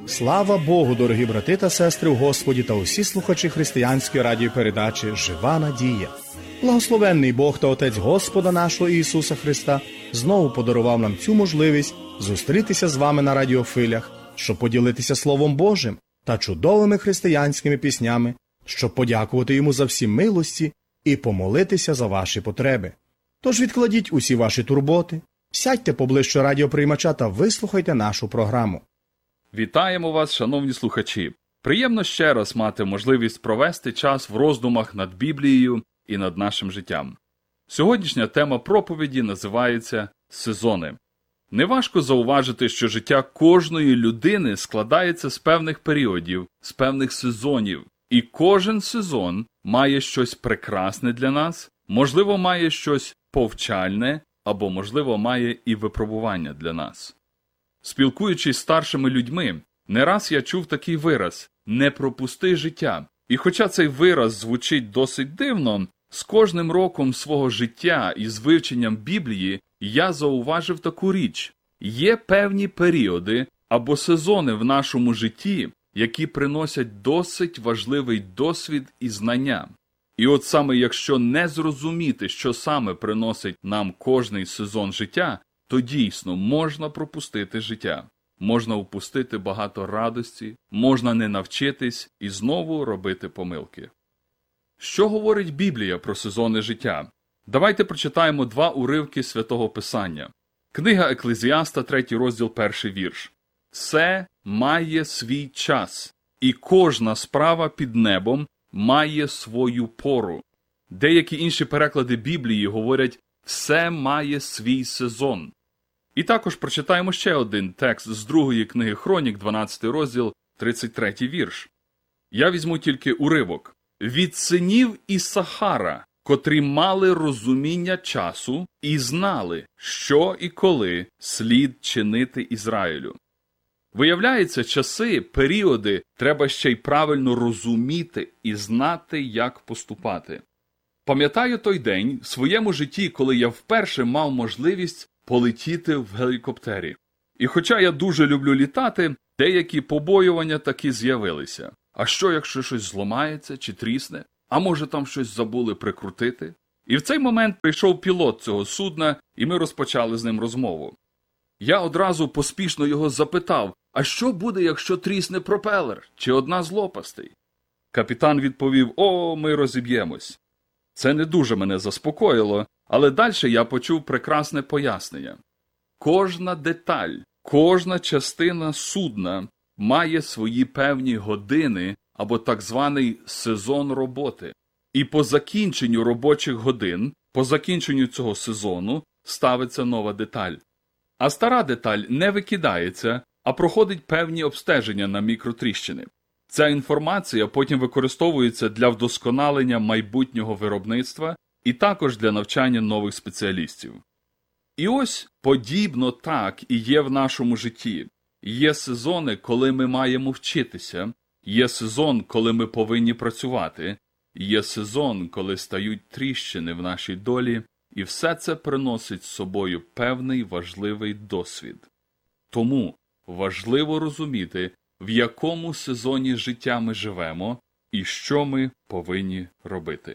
Слава Богу, дорогі брати та сестри в Господі та усі слухачі християнської радіопередачі «Жива надія». Благословенний Бог та Отець Господа нашого Ісуса Христа знову подарував нам цю можливість зустрітися з вами на радіофилях, щоб поділитися Словом Божим та чудовими християнськими піснями, щоб подякувати Йому за всі милості і помолитися за ваші потреби. Тож відкладіть усі ваші турботи, сядьте поближче радіоприймача та вислухайте нашу програму. Вітаємо вас, шановні слухачі! Приємно ще раз мати можливість провести час в роздумах над Біблією і над нашим життям. Сьогоднішня тема проповіді називається «Сезони». Неважко зауважити, що життя кожної людини складається з певних періодів, з певних сезонів. І кожен сезон має щось прекрасне для нас, можливо, має щось повчальне, або, можливо, має і випробування для нас. Спілкуючись з старшими людьми, не раз я чув такий вираз «не пропусти життя». І хоча цей вираз звучить досить дивно, з кожним роком свого життя і з вивченням Біблії я зауважив таку річ. Є певні періоди або сезони в нашому житті, які приносять досить важливий досвід і знання. І от саме якщо не зрозуміти, що саме приносить нам кожний сезон життя, то дійсно можна пропустити життя. Можна упустити багато радості, можна не навчитись і знову робити помилки. Що говорить Біблія про сезони життя? Давайте прочитаємо два уривки Святого Писання. Книга Еклезіаста, 3 розділ, 1 вірш. «Все має свій час, і кожна справа під небом має свою пору». Деякі інші переклади Біблії говорять «все має свій сезон». І також прочитаємо ще один текст з 2 книги Хронік, 12 розділ, 33 вірш. Я візьму тільки уривок. «Від синів Ісахара, котрі мали розуміння часу і знали, що і коли слід чинити Ізраїлю». Виявляється, часи, періоди треба ще й правильно розуміти і знати, як поступати. Пам'ятаю той день в своєму житті, коли я вперше мав можливість полетіти в гелікоптері. І хоча я дуже люблю літати, деякі побоювання таки з'явилися. А що, якщо щось зламається чи трісне? А може там щось забули прикрутити? І в цей момент прийшов пілот цього судна, і ми розпочали з ним розмову. Я одразу поспішно його запитав, а що буде, якщо трісне пропелер, чи одна з лопастей? Капітан відповів, ми розіб'ємось. Це не дуже мене заспокоїло, але далі я почув прекрасне пояснення. Кожна деталь, кожна частина судна має свої певні години або так званий сезон роботи. І по закінченню робочих годин, по закінченню цього сезону, ставиться нова деталь. А стара деталь не викидається, а проходить певні обстеження на мікротріщини. Ця інформація потім використовується для вдосконалення майбутнього виробництва і також для навчання нових спеціалістів. І ось подібно так і є в нашому житті. Є сезони, коли ми маємо вчитися, є сезон, коли ми повинні працювати, є сезон, коли стають тріщини в нашій долі, і все це приносить з собою певний важливий досвід. Тому важливо розуміти, в якому сезоні життя ми живемо і що ми повинні робити.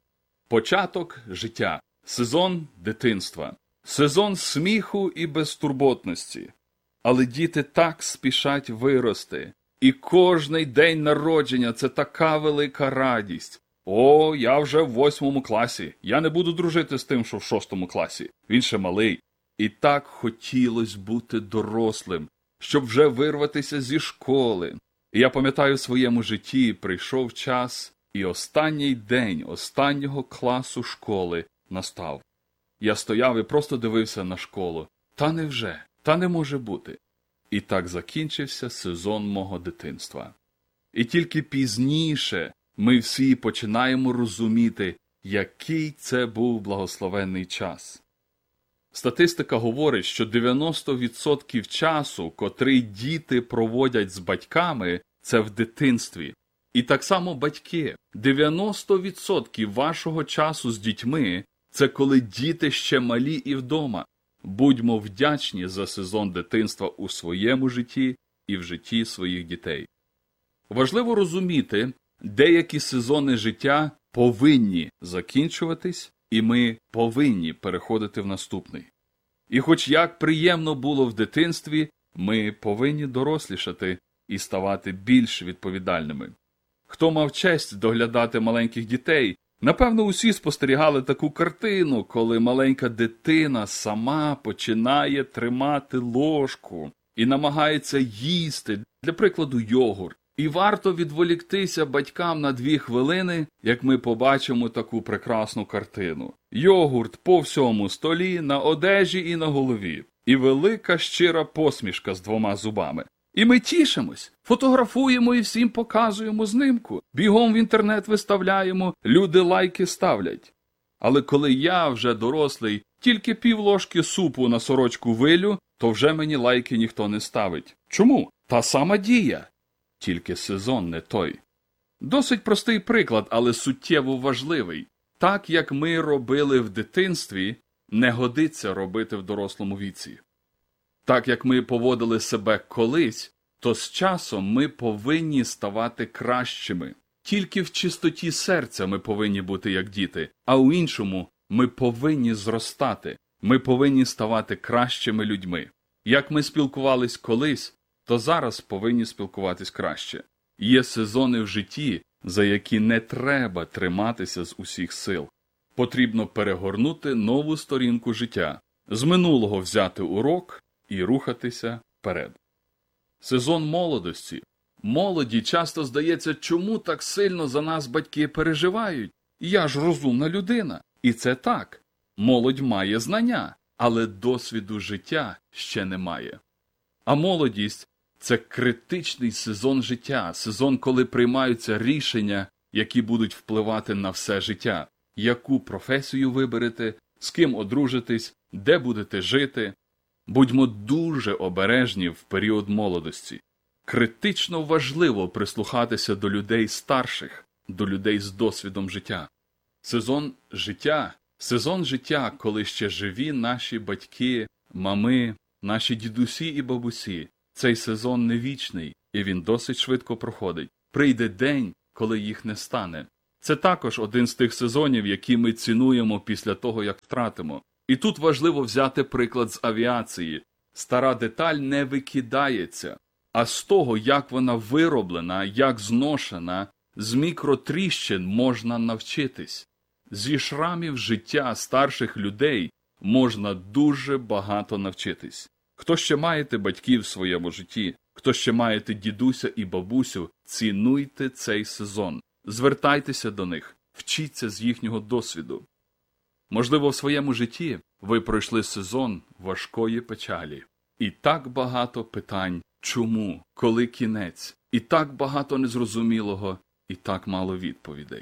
Початок життя. Сезон дитинства. Сезон сміху і безтурботності. Але діти так спішать вирости. І кожний день народження – це така велика радість. Я вже в 8 класі. Я не буду дружити з тим, що в 6 класі. Він ще малий. І так хотілось бути дорослим, щоб вже вирватися зі школи. І я пам'ятаю, в своєму житті прийшов час, і останній день останнього класу школи настав. Я стояв і просто дивився на школу. Та невже? Та не може бути. І так закінчився сезон мого дитинства. І тільки пізніше ми всі починаємо розуміти, який це був благословенний час. Статистика говорить, що 90% часу, котрий діти проводять з батьками, це в дитинстві. І так само батьки. 90% вашого часу з дітьми – це коли діти ще малі і вдома. Будьмо вдячні за сезон дитинства у своєму житті і в житті своїх дітей. Важливо розуміти, деякі сезони життя повинні закінчуватись, і ми повинні переходити в наступний. І хоч як приємно було в дитинстві, ми повинні дорослішати і ставати більш відповідальними. Хто мав честь доглядати маленьких дітей, напевно, усі спостерігали таку картину, коли маленька дитина сама починає тримати ложку і намагається їсти, для прикладу, йогурт. І варто відволіктися батькам на 2 хвилини, як ми побачимо таку прекрасну картину. Йогурт по всьому столі, на одежі і на голові. І велика щира посмішка з 2 зубами. І ми тішимось, фотографуємо і всім показуємо знимку. Бігом в інтернет виставляємо, люди лайки ставлять. Але коли я, вже дорослий, тільки півложки супу на сорочку вилю, то вже мені лайки ніхто не ставить. Чому? Та сама дія. Тільки сезон не той. Досить простий приклад, але суттєво важливий. Так, як ми робили в дитинстві, не годиться робити в дорослому віці. Так, як ми поводили себе колись, то з часом ми повинні ставати кращими. Тільки в чистоті серця ми повинні бути як діти, а у іншому ми повинні зростати, ми повинні ставати кращими людьми. Як ми спілкувались колись, то зараз повинні спілкуватись краще. Є сезони в житті, за які не треба триматися з усіх сил. Потрібно перегорнути нову сторінку життя, з минулого взяти урок і рухатися вперед. Сезон молодості. Молоді часто здається, чому так сильно за нас батьки переживають? Я ж розумна людина. І це так. Молодь має знання, але досвіду життя ще немає. А молодість – це критичний сезон життя, сезон, коли приймаються рішення, які будуть впливати на все життя. Яку професію виберете, з ким одружитесь, де будете жити. Будьмо дуже обережні в період молодості. Критично важливо прислухатися до людей старших, до людей з досвідом життя. Сезон життя, коли ще живі наші батьки, мами, наші дідусі і бабусі. Цей сезон не вічний, і він досить швидко проходить. Прийде день, коли їх не стане. Це також один з тих сезонів, які ми цінуємо після того, як втратимо. І тут важливо взяти приклад з авіації. Стара деталь не викидається, а з того, як вона вироблена, як зношена, з мікротріщин можна навчитись. Зі шрамів життя старших людей можна дуже багато навчитись. Хто ще маєте батьків в своєму житті, хто ще маєте дідуся і бабусю, цінуйте цей сезон. Звертайтеся до них, вчіться з їхнього досвіду. Можливо, в своєму житті ви пройшли сезон важкої печалі. І так багато питань, чому, коли кінець, і так багато незрозумілого, і так мало відповідей.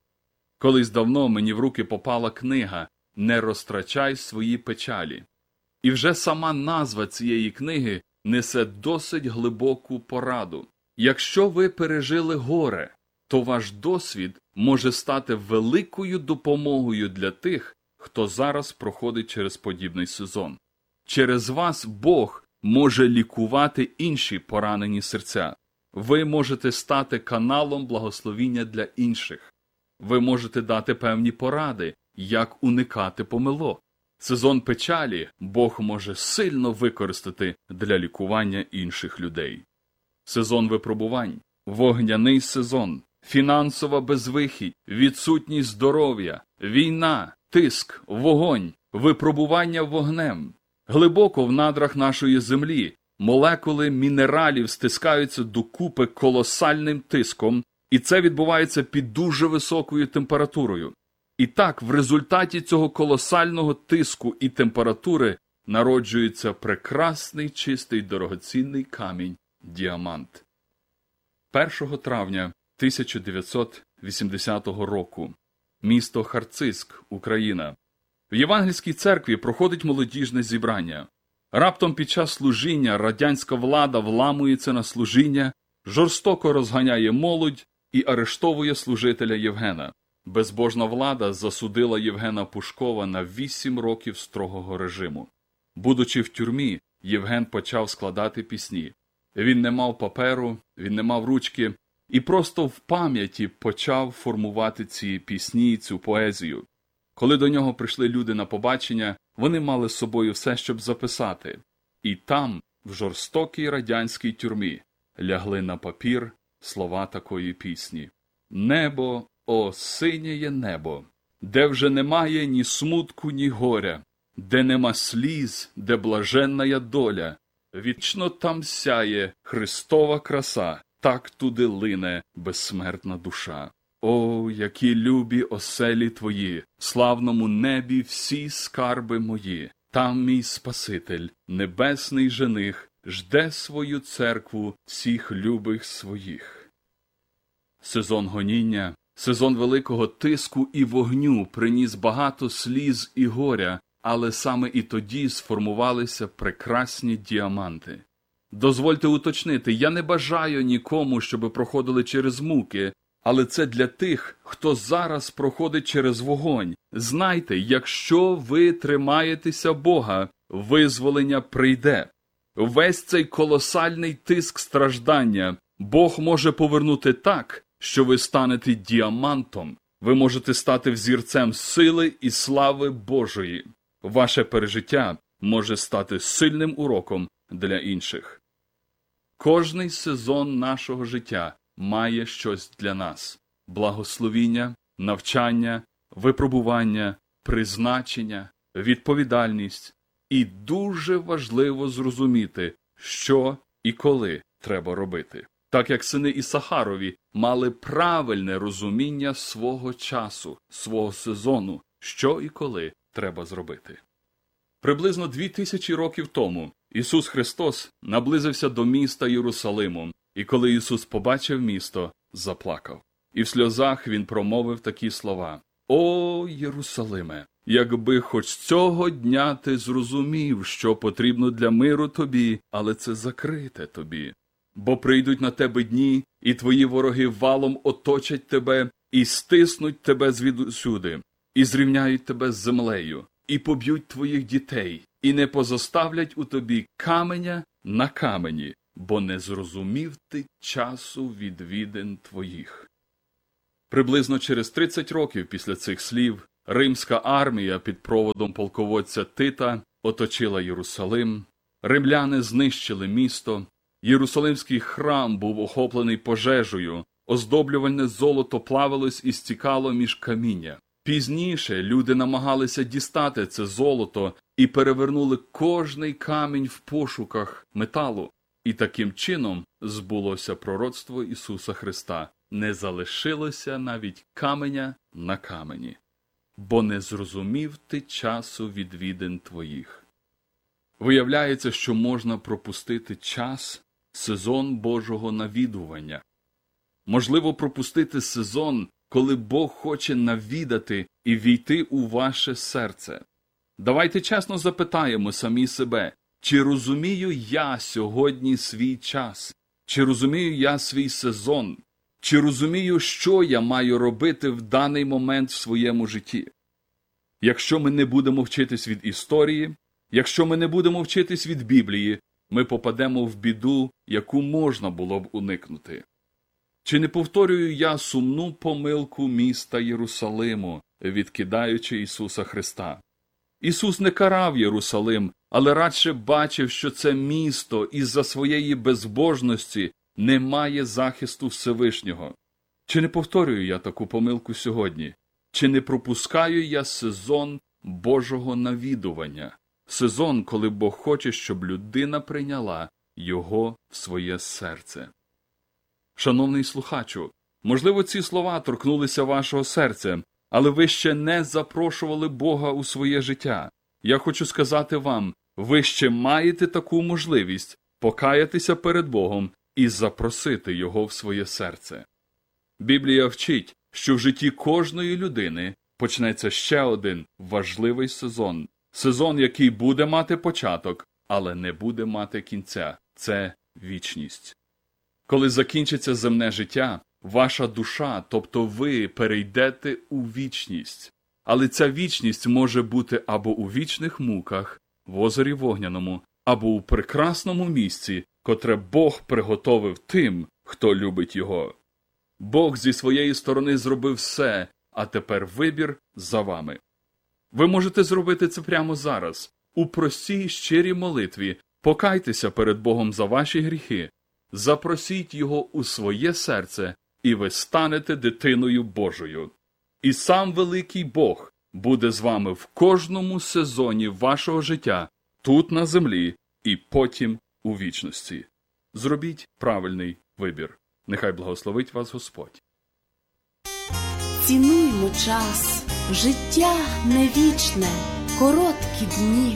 Колись давно мені в руки попала книга «Не розтрачай свої печалі». І вже сама назва цієї книги несе досить глибоку пораду. Якщо ви пережили горе, то ваш досвід може стати великою допомогою для тих, хто зараз проходить через подібний сезон. Через вас Бог може лікувати інші поранені серця. Ви можете стати каналом благословіння для інших. Ви можете дати певні поради, як уникати помилок. Сезон печалі Бог може сильно використати для лікування інших людей. Сезон випробувань, вогняний сезон, фінансова безвихідь, відсутність здоров'я, війна, тиск, вогонь, випробування вогнем. Глибоко в надрах нашої землі молекули мінералів стискаються докупи колосальним тиском, і це відбувається під дуже високою температурою. І так, в результаті цього колосального тиску і температури народжується прекрасний, чистий, дорогоцінний камінь – діамант. 1 травня 1980 року. Місто Харцизьк, Україна. В Євангельській церкві проходить молодіжне зібрання. Раптом під час служіння радянська влада вламується на служіння, жорстоко розганяє молодь і арештовує служителя Євгена. Безбожна влада засудила Євгена Пушкова на 8 років строгого режиму. Будучи в тюрмі, Євген почав складати пісні. Він не мав паперу, він не мав ручки, і просто в пам'яті почав формувати ці пісні, цю поезію. Коли до нього прийшли люди на побачення, вони мали з собою все, щоб записати. І там, в жорстокій радянській тюрмі, лягли на папір слова такої пісні. «Небо, о синєє небо, де вже немає ні смутку, ні горя, де нема сліз, де блаженная доля, вічно там сяє Христова краса, так туди лине безсмертна душа. О, які любі оселі твої, славному небі всі скарби мої, там мій Спаситель, небесний жених, жде свою церкву всіх любих своїх». Сезон гоніння, сезон великого тиску і вогню приніс багато сліз і горя, але саме і тоді сформувалися прекрасні діаманти. Дозвольте уточнити, я не бажаю нікому, щоби проходили через муки, але це для тих, хто зараз проходить через вогонь. Знайте, якщо ви тримаєтеся Бога, визволення прийде. Весь цей колосальний тиск страждання Бог може повернути так, що ви станете діамантом. Ви можете стати взірцем сили і слави Божої. Ваше пережиття може стати сильним уроком для інших. Кожний сезон нашого життя має щось для нас. Благословіння, навчання, випробування, призначення, відповідальність. І дуже важливо зрозуміти, що і коли треба робити. Так як сини Ісахарові мали правильне розуміння свого часу, свого сезону, що і коли треба зробити. Приблизно 2000 років тому Ісус Христос наблизився до міста Єрусалиму, і коли Ісус побачив місто, заплакав. І в сльозах Він промовив такі слова: «О, Єрусалиме, якби хоч цього дня ти зрозумів, що потрібно для миру тобі, але це закрите тобі. Бо прийдуть на тебе дні, і твої вороги валом оточать тебе, і стиснуть тебе звідусюди, і зрівняють тебе з землею, і поб'ють твоїх дітей, і не позоставлять у тобі каменя на камені, бо не зрозумів ти часу відвідин твоїх». Приблизно через 30 років після цих слів римська армія під проводом полководця Тита оточила Єрусалим, римляни знищили місто, Єрусалимський храм був охоплений пожежею, оздоблювальне золото плавилось і стікало між каміння. Пізніше люди намагалися дістати це золото і перевернули кожний камінь в пошуках металу. І таким чином збулося пророцтво Ісуса Христа. Не залишилося навіть каменя на камені, бо не зрозумів ти часу відвідин твоїх. Виявляється, що можна пропустити час, сезон Божого навідування. Можливо пропустити сезон, коли Бог хоче навідати і війти у ваше серце. Давайте чесно запитаємо самі себе, чи розумію я сьогодні свій час? Чи розумію я свій сезон? Чи розумію, що я маю робити в даний момент в своєму житті? Якщо ми не будемо вчитись від історії, якщо ми не будемо вчитись від Біблії, ми попадемо в біду, яку можна було б уникнути. Чи не повторюю я сумну помилку міста Єрусалиму, відкидаючи Ісуса Христа? Ісус не карав Єрусалим, але радше бачив, що це місто із-за своєї безбожності не має захисту Всевишнього. Чи не повторюю я таку помилку сьогодні? Чи не пропускаю я сезон Божого навідування? Сезон, коли Бог хоче, щоб людина прийняла Його в своє серце. Шановний слухачу, можливо, ці слова торкнулися вашого серця, але ви ще не запрошували Бога у своє життя. Я хочу сказати вам, ви ще маєте таку можливість покаятися перед Богом і запросити Його в своє серце. Біблія вчить, що в житті кожної людини почнеться ще один важливий сезон. Сезон, який буде мати початок, але не буде мати кінця. Це вічність. Коли закінчиться земне життя, ваша душа, тобто ви, перейдете у вічність. Але ця вічність може бути або у вічних муках, в озері вогняному, або у прекрасному місці, котре Бог приготовив тим, хто любить його. Бог зі своєї сторони зробив все, а тепер вибір за вами. Ви можете зробити це прямо зараз, у простій щирій молитві. Покайтеся перед Богом за ваші гріхи, запросіть Його у своє серце, і ви станете дитиною Божою. І сам великий Бог буде з вами в кожному сезоні вашого життя, тут на землі і потім у вічності. Зробіть правильний вибір. Нехай благословить вас Господь. Цінуймо час, життя не вічне, короткі дні.